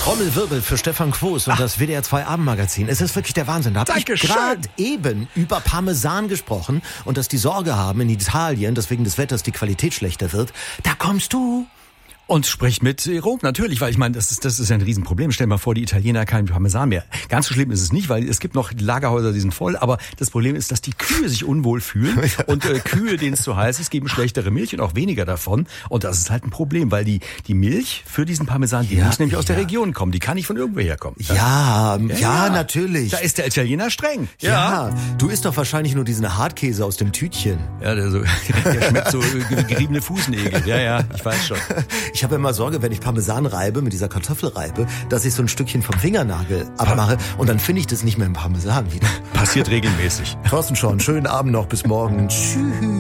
Trommelwirbel für Stefan Quos und das WDR 2 Abendmagazin. Es ist wirklich der Wahnsinn. Da habe ich gerade eben über Parmesan gesprochen und dass die Sorge haben in Italien, dass wegen des Wetters die Qualität schlechter wird. Da kommst du. Und spricht mit Rom, natürlich, weil ich meine, das ist ja ein Riesenproblem. Stell dir mal vor, die Italiener keinen Parmesan mehr. Ganz so schlimm ist es nicht, weil es gibt noch Lagerhäuser, die sind voll, aber das Problem ist, dass die Kühe sich unwohl fühlen und Kühe, denen es zu heiß ist, geben schlechtere Milch und auch weniger davon. Und das ist halt ein Problem, weil die Milch für diesen Parmesan, die muss nämlich aus der Region kommen, die kann nicht von irgendwoher herkommen. Ja, natürlich. Da ist der Italiener streng. Ja, du isst doch wahrscheinlich nur diesen Hartkäse aus dem Tütchen. Ja, der schmeckt so geriebene Fußnägel. Ja, ich weiß schon. Ich habe immer Sorge, wenn ich Parmesan reibe, mit dieser Kartoffelreibe, dass ich so ein Stückchen vom Fingernagel abmache und dann finde ich das nicht mehr im Parmesan wieder. Passiert regelmäßig. Thorsten Schorn, schönen Abend noch, bis morgen. Tschüss.